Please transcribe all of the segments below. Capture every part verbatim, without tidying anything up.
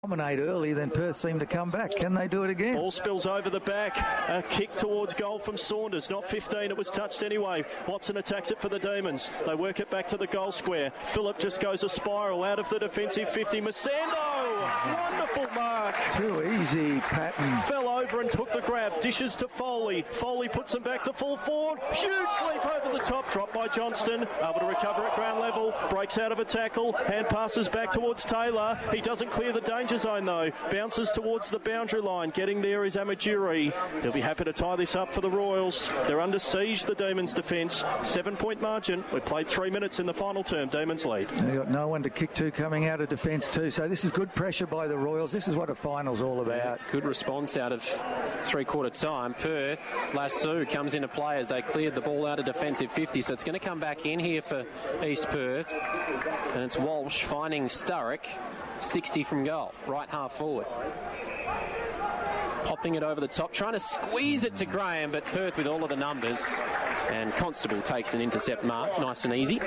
dominate early, then Perth seemed to come back. Can they do it again? Ball spills over the back. A kick towards goal from Saunders. Not fifteen, it was touched anyway. Watson attacks it for the Demons. They work it back to the goal square. Phillip just goes a spiral out of the defensive fifty. Masando! Wonderful mark. Too easy, Patton. Fell over and took the grab. Dishes to Foley. Foley puts him back to full forward. Huge leap over the top. Dropped by Johnston. Able to recover at ground level. Breaks out of a tackle. Hand passes back towards Taylor. He doesn't clear the danger zone though. Bounces towards the boundary line. Getting there is Amajuri. He'll be happy to tie this up for the Royals. They're under siege, the Demons defence. Seven point margin. We've played three minutes in the final term. Demons lead. They've got no one to kick to coming out of defence too. So this is good pressure by the Royals. This is what a final's all about. Good response out of three-quarter time. Perth, Lassu comes into play as they cleared the ball out of defensive fifty. So it's going to come back in here for East Perth. And it's Walsh finding Sturrock. sixty from goal. Right half forward. Popping it over the top, trying to squeeze it to Graham, but Perth with all of the numbers. And Constable takes an intercept mark, nice and easy.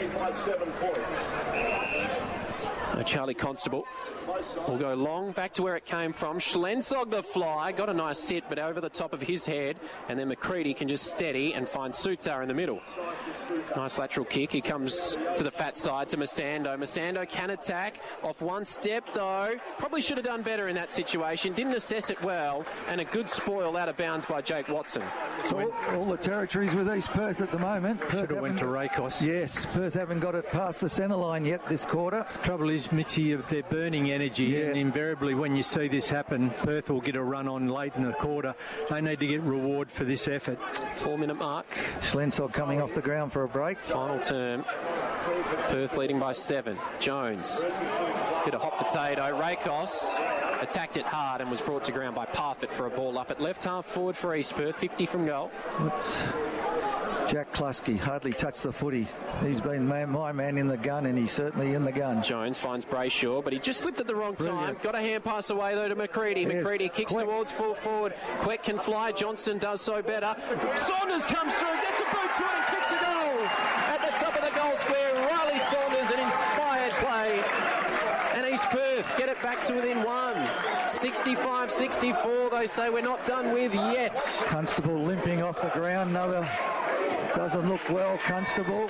Uh, Charlie Constable will go long, back to where it came from. Schlensog the fly, got a nice sit, but over the top of his head. And then McCready can just steady and find Sutar in the middle. Nice lateral kick. He comes to the fat side to Masando. Masando can attack. Off one step, though. Probably should have done better in that situation. Didn't assess it well. And a good spoil out of bounds by Jake Watson. So all, all the territories with East Perth at the moment. Should have went to Rakos. Yes, Perth haven't got it past the centre line yet this quarter. Trouble is, Mitchie, they're burning energy. Yeah. And invariably, when you see this happen, Perth will get a run on late in the quarter. They need to get reward for this effort. Four-minute mark. Schlensog coming off the ground for a break. Final term. Perth leading by seven. Jones. Bit of hot potato. Rakos attacked it hard and was brought to ground by Parfitt for a ball up at left half forward for East Perth. fifty from goal. What's Jack Klusky hardly touched the footy. He's been man, my man in the gun, and he's certainly in the gun. Jones finds Brayshaw, but he just slipped at the wrong Brilliant. time. Got a hand pass away, though, to McCready. Yes. McCready kicks Queck. towards full forward. Queck can fly. Johnston does so better. Saunders comes through, gets a boot to it and kicks a goal. At the top of the goal square, Riley Saunders, an inspired play. And East Perth get it back to within one. sixty-five sixty-four, they say we're not done with yet. Constable limping off the ground. Another doesn't look well, Constable.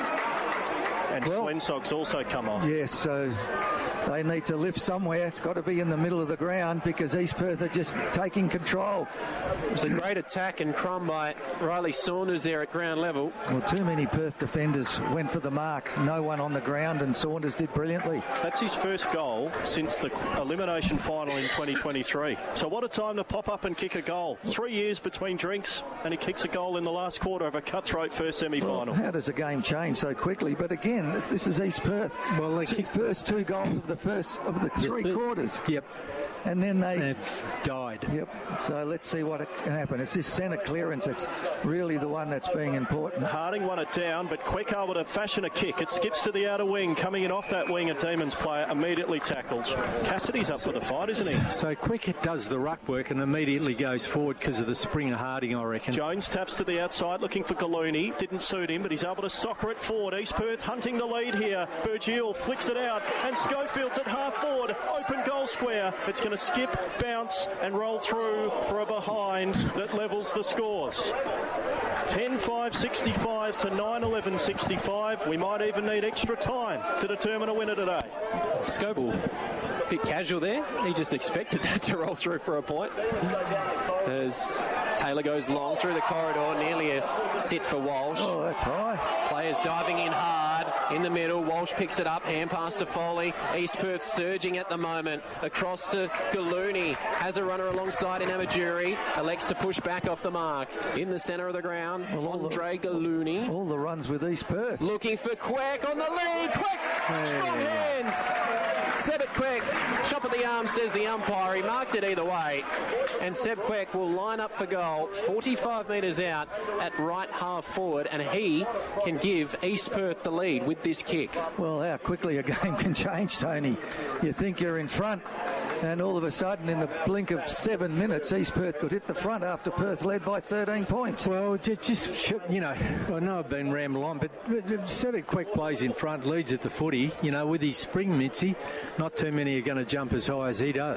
And well, Schlensog's also come off. Yes, so they need to lift somewhere. It's got to be in the middle of the ground because East Perth are just taking control. It was a great attack and crumb by Riley Saunders there at ground level. Well, too many Perth defenders went for the mark. No one on the ground, and Saunders did brilliantly. That's his first goal since the elimination final in twenty twenty-three. So what a time to pop up and kick a goal. Three years between drinks, and he kicks a goal in the last quarter of a cutthroat first semi-final. Well, how does a game change so quickly? But again, this is East Perth. Well, they two, kicked first two goals of the first of the three Yep. quarters. Yep. And then they... And it's died. Yep. So let's see what can happen. It's this centre clearance that's really the one that's being important. Harding won it down, but Queck able to fashion a kick. It skips to the outer wing. Coming in off that wing, a Demons player immediately tackles. Cassidy's up for the fight, isn't he? So Quick does the ruck work and immediately goes forward because of the spring of Harding, I reckon. Jones taps to the outside, looking for Gallooni. Didn't suit him, but he's able to soccer it forward. East Perth hunting the lead here. Burgiel flicks it out, and Schofield's at half forward. Open goal square. It's going to skip, bounce, and roll through for a behind that levels the scores. ten five sixty-five to nine eleven sixty-five. We might even need extra time to determine a winner today. Scoble, a bit casual there. He just expected that to roll through for a point. As Taylor goes long through the corridor, nearly a sit for Walsh. Oh, that's high. Players diving in hard in the middle. Walsh picks it up, hand pass to Foley. East Perth surging at the moment. Across to Gallooni. Has a runner alongside in Amajuri. Elects to push back off the mark. In the centre of the ground, Well, all Andre the, Gallooni. All the runs with East Perth. Looking for Queck on the lead. Queck! Strong hands. Seb Queck. Chop at the arm, says the umpire. He marked it either way. And Seb Queck will line up for goal. forty-five metres out at right half forward. And he can give East Perth the lead with this kick. Well, how quickly a game can change, Tony. You think you're in front, And all of a sudden, in the blink of seven minutes, East Perth could hit the front after Perth led by thirteen points. Well, just, just you know, I know I've been rambling on, but Seven Quick plays in front, leads at the footy. You know, with his spring, Mitzi, not too many are going to jump as high as he does.